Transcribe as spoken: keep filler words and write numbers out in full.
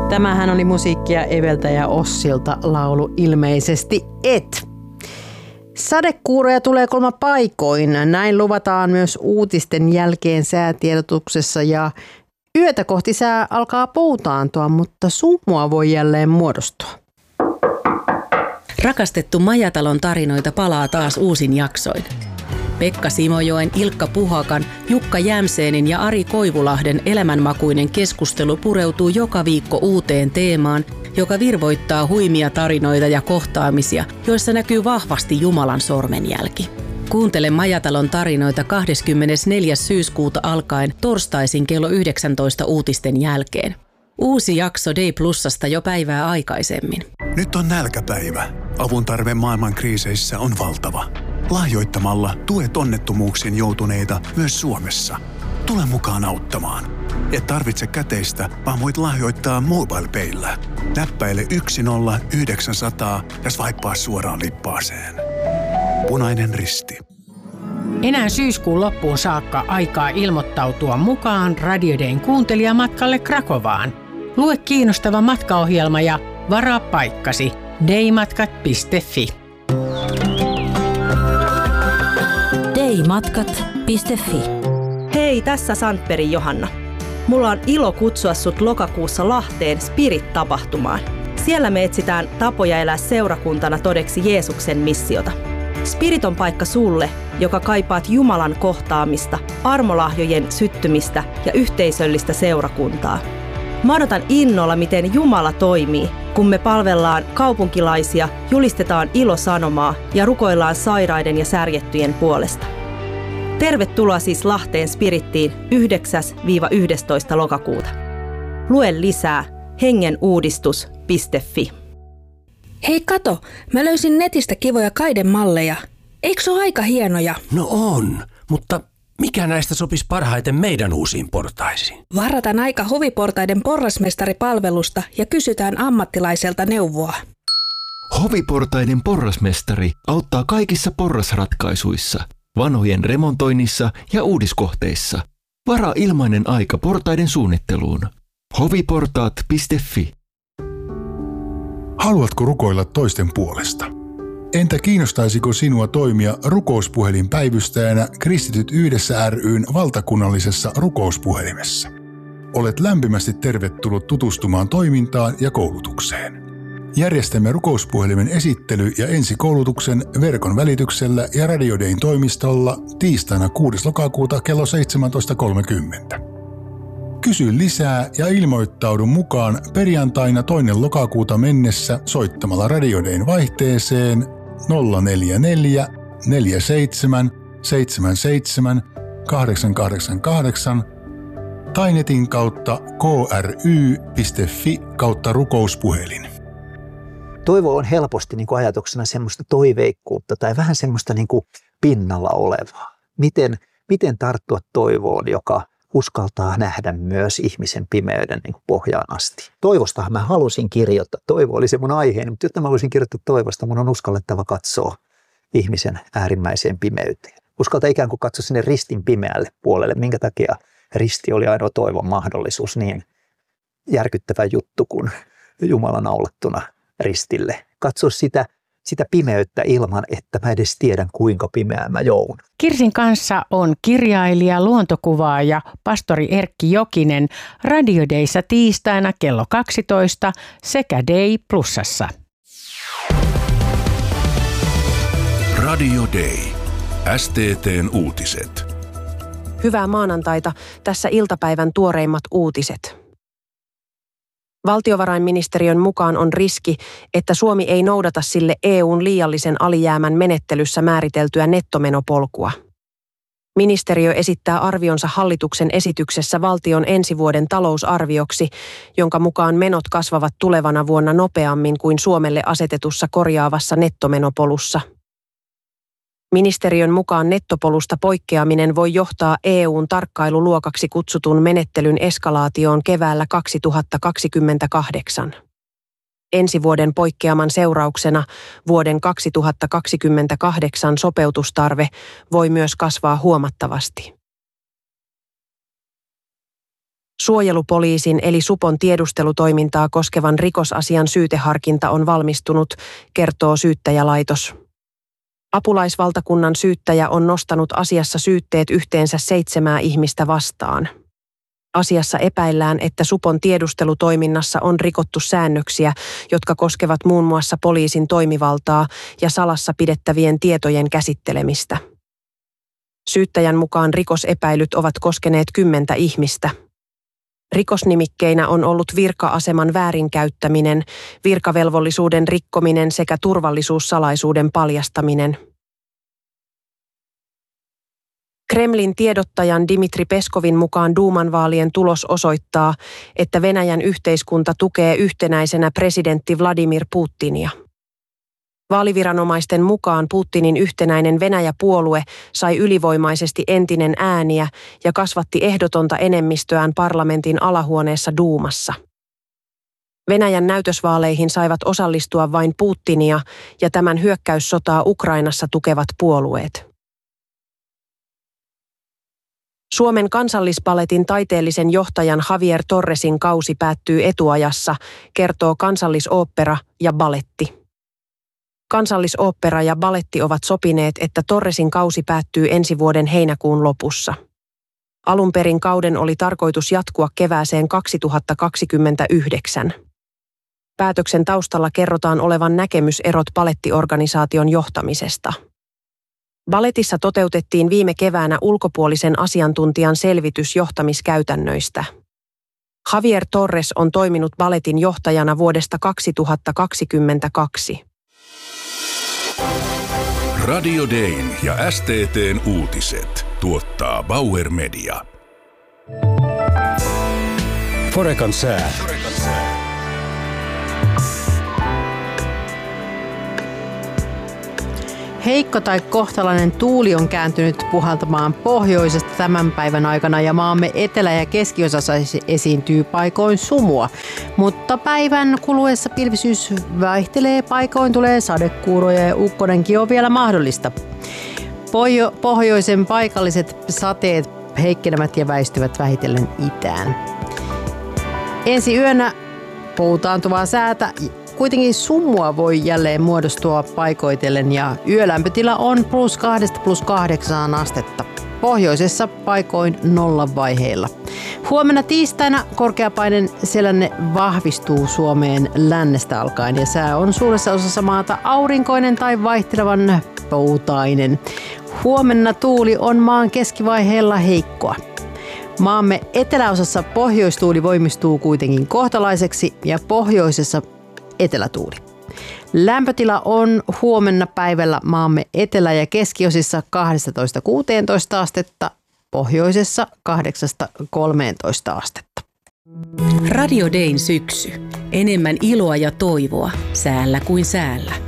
Tämähän oli musiikkia Eveltä ja Ossilta laulu ilmeisesti et. Sadekuuroja tulee kolma paikoin. Näin luvataan myös uutisten jälkeen säätiedotuksessa ja yötä kohti sää alkaa poutaantua, mutta sumua voi jälleen muodostua. Rakastettu Majatalon tarinoita palaa taas uusin jaksoin. Pekka Simojoen, Ilkka Puhakan, Jukka Jämseenin ja Ari Koivulahden elämänmakuinen keskustelu pureutuu joka viikko uuteen teemaan, joka virvoittaa huimia tarinoita ja kohtaamisia, joissa näkyy vahvasti Jumalan sormenjälki. Kuuntele Majatalon tarinoita kahdeskymmenesneljäs syyskuuta alkaen torstaisin kello yhdeksäntoista uutisten jälkeen. Uusi jakso Day Plusasta jo päivää aikaisemmin. Nyt on nälkäpäivä. Avun tarve maailman kriiseissä on valtava. Lahjoittamalla tuet onnettomuuksiin joutuneita myös Suomessa. Tule mukaan auttamaan. Et tarvitse käteistä, vaan voit lahjoittaa MobilePayllä. Näppäile yksi nolla yhdeksän nolla nolla ja swipea suoraan lippaaseen. Punainen Risti. Enää syyskuun loppuun saakka aikaa ilmoittautua mukaan Radio Dayn kuuntelijamatkalle Krakovaan. Lue kiinnostava matkaohjelma ja varaa paikkasi daymatkat piste fi. daymatkat piste fi. Hei, tässä Sandbergin Johanna. Mulla on ilo kutsua sut lokakuussa Lahteen Spirit-tapahtumaan. Siellä me etsitään tapoja elää seurakuntana todeksi Jeesuksen missiota. Spirit on paikka sulle, joka kaipaat Jumalan kohtaamista, armolahjojen syttymistä ja yhteisöllistä seurakuntaa. Mä odotan innolla, miten Jumala toimii, kun me palvellaan kaupunkilaisia, julistetaan ilosanomaa ja rukoillaan sairaiden ja särjettyjen puolesta. Tervetuloa siis Lahteen Spirittiin yhdeksäs yhdestoista lokakuuta. Lue lisää hengenuudistus piste fi. Hei kato, mä löysin netistä kivoja kaidemalleja. Eikö se ole aika hienoja? No on, mutta mikä näistä sopisi parhaiten meidän uusiin portaisiin? Varataan aika Hoviportaiden porrasmestaripalvelusta ja kysytään ammattilaiselta neuvoa. Hoviportaiden porrasmestari auttaa kaikissa porrasratkaisuissa, vanhojen remontoinnissa ja uudiskohteissa. Varaa ilmainen aika portaiden suunnitteluun. hoviportaat piste fi. Haluatko rukoilla toisten puolesta? Entä kiinnostaisiko sinua toimia rukouspuhelin päivystäjänä Kristityt yhdessä ry:n valtakunnallisessa rukouspuhelimessa? Olet lämpimästi tervetullut tutustumaan toimintaan ja koulutukseen. Järjestämme rukouspuhelimen esittely- ja ensikoulutuksen verkon välityksellä ja Radio Dayn toimistolla tiistaina kuudes lokakuuta kello seitsemäntoista kolmekymmentä. Kysy lisää ja ilmoittaudu mukaan perjantaina toinen lokakuuta mennessä soittamalla Radio Dayn vaihteeseen nolla neljä neljä neljä seitsemän seitsemän seitsemän kahdeksan kahdeksan kahdeksan tai netin kautta k r y piste fi kautta rukouspuhelin. Toivo on helposti niin kuin ajatuksena semmoista toiveikkuutta tai vähän semmoista niin kuin pinnalla olevaa. Miten, miten tarttua toivoon, joka uskaltaa nähdä myös ihmisen pimeyden niin kuin pohjaan asti. Toivostahan mä halusin kirjoittaa. Toivo oli se mun aiheeni, mutta jotta mä halusin kirjoittaa toivosta, mun on uskallettava katsoa ihmisen äärimmäiseen pimeyteen. Uskaltaa ikään kuin katsoa sinne ristin pimeälle puolelle, minkä takia risti oli ainoa toivon mahdollisuus, niin järkyttävä juttu kuin Jumala naulattuna ristille. Katso sitä, sitä pimeyttä ilman, että mä edes tiedän, kuinka pimeää mä joudun. Kirsin kanssa on kirjailija, luontokuvaaja, pastori Erkki Jokinen Radio Dayssa tiistaina kello kaksitoista sekä Day Plusassa. Radio Day. S T T:n uutiset. Hyvää maanantaita. Tässä iltapäivän tuoreimmat uutiset. Valtiovarainministeriön mukaan on riski, että Suomi ei noudata sille E U:n liiallisen alijäämän menettelyssä määriteltyä nettomenopolkua. Ministeriö esittää arvionsa hallituksen esityksessä valtion ensi vuoden talousarvioksi, jonka mukaan menot kasvavat tulevana vuonna nopeammin kuin Suomelle asetetussa korjaavassa nettomenopolussa. Ministeriön mukaan nettopolusta poikkeaminen voi johtaa E U:n tarkkailuluokaksi kutsutun menettelyn eskalaatioon keväällä kaksituhattakaksikymmentäkahdeksan. Ensi vuoden poikkeaman seurauksena vuoden kaksituhattakaksikymmentäkahdeksan sopeutustarve voi myös kasvaa huomattavasti. Suojelupoliisin eli supon tiedustelutoimintaa koskevan rikosasian syyteharkinta on valmistunut, kertoo syyttäjälaitos. Apulaisvaltakunnan syyttäjä on nostanut asiassa syytteet yhteensä seitsemää ihmistä vastaan. Asiassa epäillään, että supon tiedustelutoiminnassa on rikottu säännöksiä, jotka koskevat muun muassa poliisin toimivaltaa ja salassa pidettävien tietojen käsittelemistä. Syyttäjän mukaan rikosepäilyt ovat koskeneet kymmentä ihmistä. Rikosnimikkeinä on ollut virka-aseman väärinkäyttäminen, virkavelvollisuuden rikkominen sekä turvallisuussalaisuuden paljastaminen. Kremlin tiedottajan Dmitri Peskovin mukaan Duuman vaalien tulos osoittaa, että Venäjän yhteiskunta tukee yhtenäisenä presidentti Vladimir Putinia. Vaaliviranomaisten mukaan Putinin yhtenäinen Venäjä-puolue sai ylivoimaisesti entinen ääniä ja kasvatti ehdotonta enemmistöään parlamentin alahuoneessa Duumassa. Venäjän näytösvaaleihin saivat osallistua vain Putinia ja tämän hyökkäyssotaa Ukrainassa tukevat puolueet. Suomen Kansallispaletin taiteellisen johtajan Javier Torresin kausi päättyy etuajassa, kertoo Kansallisooppera ja Baletti. Kansallisooppera ja Baletti ovat sopineet, että Torresin kausi päättyy ensi vuoden heinäkuun lopussa. Alun perin kauden oli tarkoitus jatkua kevääseen kaksituhattakaksikymmentäyhdeksän. Päätöksen taustalla kerrotaan olevan näkemyserot balettiorganisaation johtamisesta. Baletissa toteutettiin viime keväänä ulkopuolisen asiantuntijan selvitys johtamiskäytännöistä. Javier Torres on toiminut baletin johtajana vuodesta kaksituhattakaksikymmentäkaksi. Radio Dayn ja S T T:n uutiset tuottaa Bauer Media. Forekan sää. Heikko tai kohtalainen tuuli on kääntynyt puhaltamaan pohjoisesta tämän päivän aikana ja maamme etelä- ja keskiosassa esiintyy paikoin sumua. Mutta päivän kuluessa pilvisyys vaihtelee, paikoin tulee sadekuuroja ja ukkonenkin on vielä mahdollista. Pohjo- pohjoisen paikalliset sateet heikkenevät ja väistyvät vähitellen itään. Ensi yönä poutaantuvaa säätä. Kuitenkin sumua voi jälleen muodostua paikoitellen ja yölämpötila on plus kahdesta plus kahdeksaan astetta. Pohjoisessa paikoin nollan vaiheilla. Huomenna tiistaina korkeapainen selänne vahvistuu Suomeen lännestä alkaen ja sää on suuressa osassa maata aurinkoinen tai vaihtelevan poutainen. Huomenna tuuli on maan keskivaiheella heikkoa. Maamme eteläosassa pohjoistuuli voimistuu kuitenkin kohtalaiseksi ja pohjoisessa etelätuuli. Lämpötila on huomenna päivällä maamme etelä- ja keskiosissa kaksitoista kuusitoista astetta, pohjoisessa kahdeksasta kolmeentoista astetta. Radio Dayn syksy. Enemmän iloa ja toivoa säällä kuin säällä.